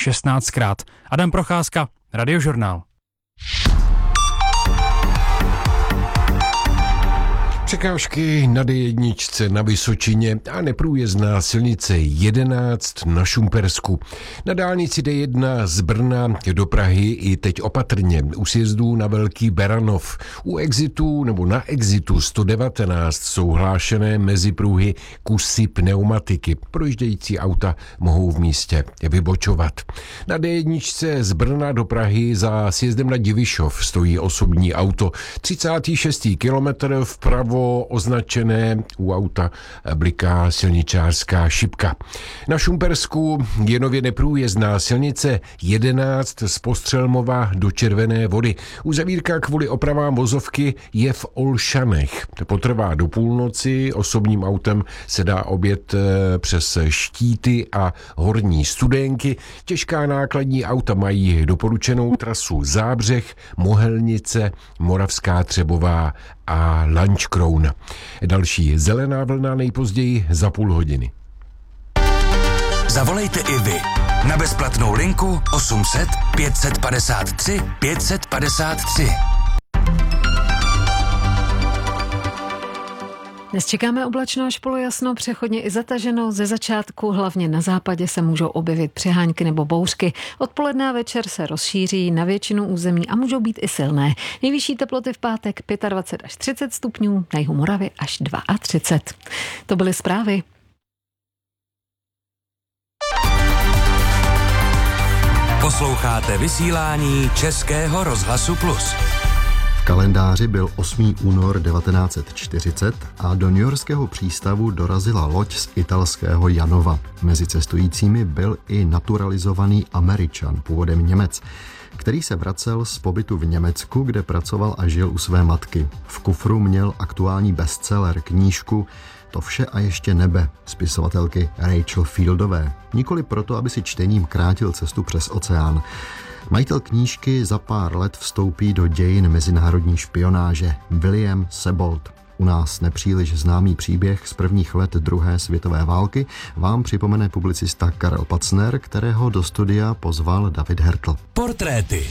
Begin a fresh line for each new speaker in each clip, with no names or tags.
16krát. Adam Procházka, Radiožurnál.
Překážky na D1 na Vysočině a neprůjezdná silnice 11 na Šumpersku. Na dálnici D1 z Brna do Prahy i teď opatrně u sjezdů na Velký Beranov. U exitu nebo na exitu 119 jsou hlášené mezipruhy kusy pneumatiky. Projíždějící auta mohou v místě vybočovat. Na D1 z Brna do Prahy za sjezdem na Divišov stojí osobní auto. 36. kilometr vpravo označené, u auta bliká silničářská šipka. Na Šumpersku je nově neprůjezdná silnice 11 z Postřelmova do Červené Vody. Uzavírka kvůli opravám vozovky je v Olšanech. Potrvá do půlnoci, osobním autem se dá objet přes Štíty a Horní Studénky. Těžká nákladní auta mají doporučenou trasu Zábřeh, Mohelnice, Moravská Třebová a Lančkroun. Další zelená vlna nejpozději za půl hodiny.
Zavolejte i vy na bezplatnou linku 800 553 553.
Dnes čekáme oblačno až polojasno, přechodně i zataženo. Ze začátku hlavně na západě se můžou objevit přehánky nebo bouřky. Odpoledne a večer se rozšíří na většinu území a můžou být i silné. Nejvyšší teploty v pátek 25 až 30 stupňů, na jihu Moravy až 32. To byly zprávy.
Posloucháte vysílání Českého rozhlasu Plus.
V kalendáři byl 8. únor 1940 a do newyorského přístavu dorazila loď z italského Janova. Mezi cestujícími byl i naturalizovaný Američan, původem Němec, který se vracel z pobytu v Německu, kde pracoval a žil u své matky. V kufru měl aktuální bestseller, knížku To vše a ještě nebe, spisovatelky Rachel Fieldové. Nikoli proto, aby si čtením krátil cestu přes oceán. Majitel knížky za pár let vstoupí do dějin mezinárodní špionáže, William Sebold. U nás nepříliš známý příběh z prvních let druhé světové války vám připomene publicista Karel Pacner, kterého do studia pozval David Hertl.
Portréty.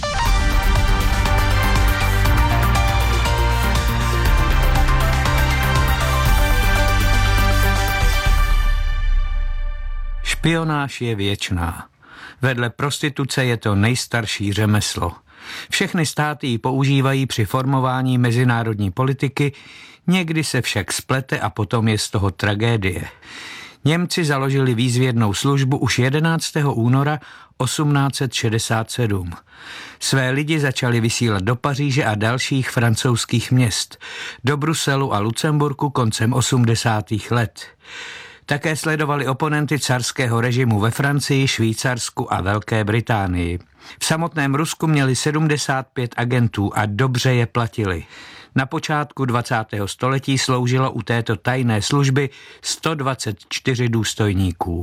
Špionáž je věčná. Vedle prostituce je to nejstarší řemeslo. Všechny státy ji používají při formování mezinárodní politiky, někdy se však splete a potom je z toho tragédie. Němci založili výzvědnou službu už 11. února 1867. Své lidi začali vysílat do Paříže a dalších francouzských měst, do Bruselu a Lucemburku koncem 80. let. Také sledovali oponenty carského režimu ve Francii, Švýcarsku a Velké Británii. V samotném Rusku měli 75 agentů a dobře je platili. Na počátku 20. století sloužilo u této tajné služby 124 důstojníků.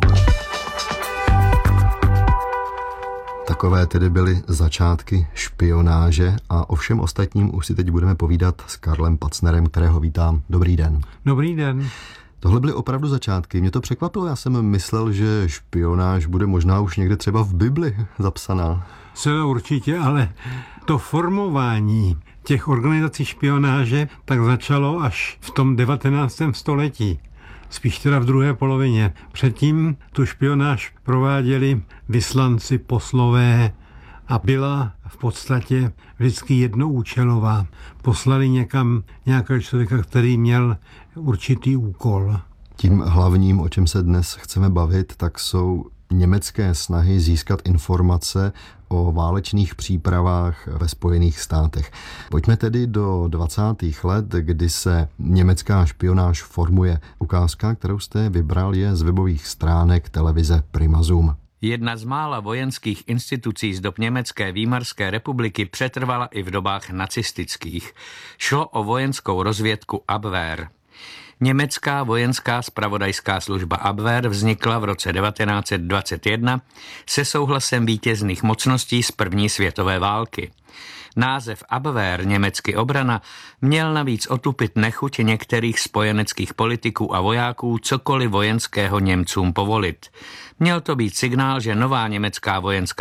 Takové tedy byly začátky špionáže a o všem ostatním už si teď budeme povídat s Karlem Pacnerem, kterého vítám. Dobrý den.
Dobrý den.
Tohle byly opravdu začátky. Mě to překvapilo, já jsem myslel, že špionáž bude možná už někde třeba v Bibli zapsaná.
Co určitě, ale to formování těch organizací špionáže tak začalo až v tom 19. století. Spíš teda v druhé polovině. Předtím tu špionáž prováděli vyslanci, poslové a byla v podstatě vždycky jednoúčelová. Poslali někam nějakého člověka, který měl určitý úkol.
Tím hlavním, o čem se dnes chceme bavit, tak jsou německé snahy získat informace o válečných přípravách ve Spojených státech. Pojďme tedy do 20. let, kdy se německá špionáž formuje. Ukázka, kterou jste vybral, je z webových stránek televize Prima Zoom.
Jedna z mála vojenských institucí z dob Německé Výmarské republiky přetrvala i v dobách nacistických. Šlo o vojenskou rozvědku Abwehr. Německá vojenská zpravodajská služba Abwehr vznikla v roce 1921 se souhlasem vítězných mocností z první světové války. Název Abwehr, německy obrana, měl navíc otupit nechuť některých spojeneckých politiků a vojáků cokoliv vojenského Němcům povolit. Měl to být signál, že nová německá vojenská